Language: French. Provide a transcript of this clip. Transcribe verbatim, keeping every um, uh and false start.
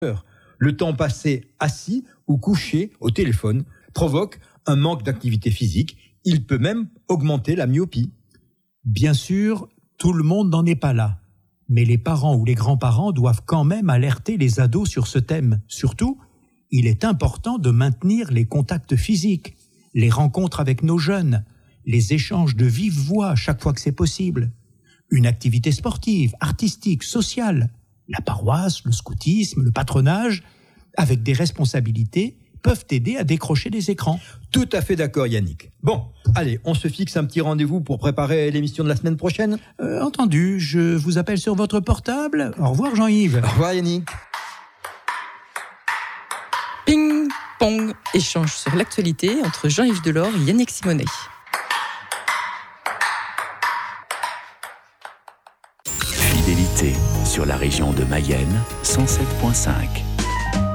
Le temps passé assis ou couché au téléphone provoque un manque d'activité physique. Il peut même augmenter la myopie. Bien sûr, tout le monde n'en est pas là. Mais les parents ou les grands-parents doivent quand même alerter les ados sur ce thème. Surtout, il est important de maintenir les contacts physiques, les rencontres avec nos jeunes, les échanges de vive voix chaque fois que c'est possible. Une activité sportive, artistique, sociale, la paroisse, le scoutisme, le patronage, avec des responsabilités, peuvent aider à décrocher des écrans. Tout à fait d'accord, Yannick. Bon, allez, on se fixe un petit rendez-vous pour préparer l'émission de la semaine prochaine. Euh, entendu, je vous appelle sur votre portable. Au revoir Jean-Yves. Au revoir Yannick. Ping Pong, échange sur l'actualité entre Jean-Yves Delors et Yannick Simonet. Fidélité sur la région de Mayenne, cent sept virgule cinq.